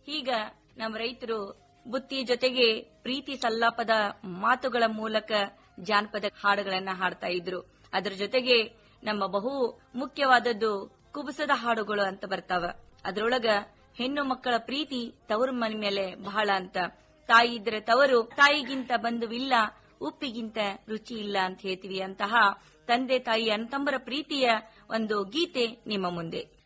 ಈಗ ನಮ್ಮ ರೈತರು ಬುತ್ತಿ ಜೊತೆಗೆ ಪ್ರೀತಿ ಸಲ್ಲಾಪದ ಮಾತುಗಳ ಮೂಲಕ ಜಾನಪದ ಹಾಡುಗಳನ್ನ ಹಾಡ್ತಾ ಇದ್ರು. ಅದರ ಜೊತೆಗೆ ನಮ್ಮ ಬಹು ಮುಖ್ಯವಾದದ್ದು ಕುಬಸದ ಹಾಡುಗಳು ಅಂತ ಬರ್ತಾವ. ಅದರೊಳಗ ಹೆಣ್ಣು ಮಕ್ಕಳ ಪ್ರೀತಿ ತವರು ಮನೆ ಮೇಲೆ ಬಹಳ ಅಂತ. ತಾಯಿ ಇದ್ರೆ ತವರು, ತಾಯಿಗಿಂತ ಬಂಧುವಿಲ್ಲ, ಉಪ್ಪಿಗಿಂತ ರುಚಿ ಇಲ್ಲ ಅಂತ ಹೇಳ್ತೀವಿ. ಅಂತಹ ತಂದೆ ತಾಯಿ ಅಣ್ಣತಮ್ಮರ ಪ್ರೀತಿಯ ಒಂದು ಗೀತೆ ನಿಮ್ಮ ಮುಂದೆ.